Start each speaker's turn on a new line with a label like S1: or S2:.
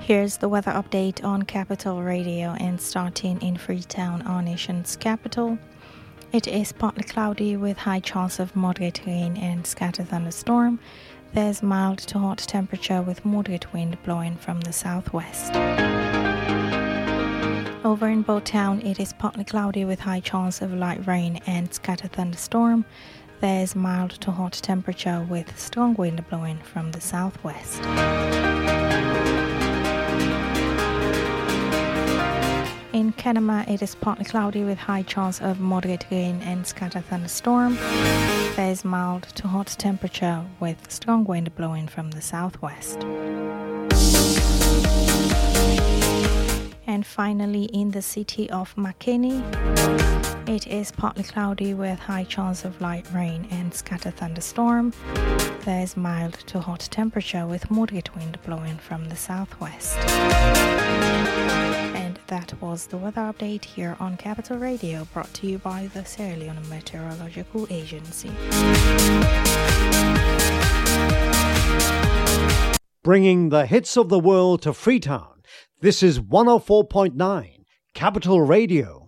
S1: Here's the weather update on Capital Radio, and starting in Freetown, our nation's capital. It is partly cloudy with high chance of moderate rain and scattered thunderstorm. There's mild to hot temperature with moderate wind blowing from the southwest. Over in Botown, it is partly cloudy with high chance of light rain and scattered thunderstorm. There's mild to hot temperature with strong wind blowing from the southwest. In Kenema, it is partly cloudy with high chance of moderate rain and scattered thunderstorm. There is mild to hot temperature with strong wind blowing from the southwest. And finally, in the city of Makeni, it is partly cloudy with high chance of light rain and scattered thunderstorm. There is mild to hot temperature with moderate wind blowing from the southwest. And that was the weather update here on Capital Radio, brought to you by the Sierra Leone Meteorological Agency.
S2: Bringing the hits of the world to Freetown. This is 104.9 Capital Radio.